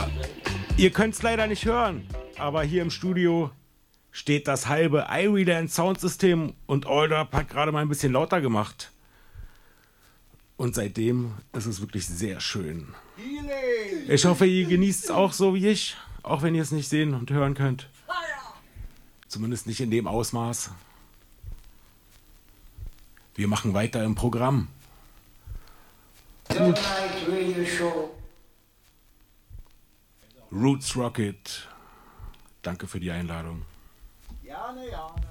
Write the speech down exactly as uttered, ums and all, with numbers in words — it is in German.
Ihr könnt es leider nicht hören, aber hier im Studio steht das halbe iReader Soundsystem und Older hat gerade mal ein bisschen lauter gemacht. Und seitdem ist es wirklich sehr schön. Ich hoffe, ihr genießt es auch so wie ich, auch wenn ihr es nicht sehen und hören könnt. Zumindest nicht in dem Ausmaß. Wir machen weiter im Programm. Roots Rocket. Danke für die Einladung. Jane, Jane.